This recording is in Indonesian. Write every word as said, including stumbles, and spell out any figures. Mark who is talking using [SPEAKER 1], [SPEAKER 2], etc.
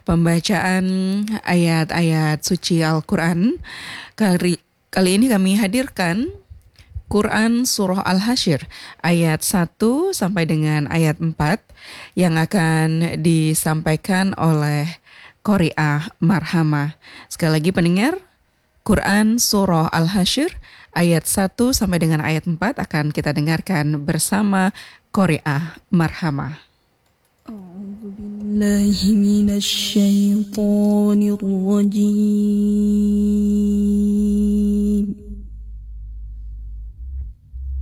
[SPEAKER 1] pembacaan ayat-ayat suci Al-Quran. Kali, kali ini kami hadirkan Quran Surah Al-Hasyr ayat satu sampai dengan ayat empat yang akan disampaikan oleh Qori'ah Marhamah. Sekali lagi pendengar, Quran Surah Al-Hasyr ayat satu sampai dengan ayat empat akan kita dengarkan bersama Qori'ah Marhamah.
[SPEAKER 2] A'udzu billahi minasy syaithanir rajim.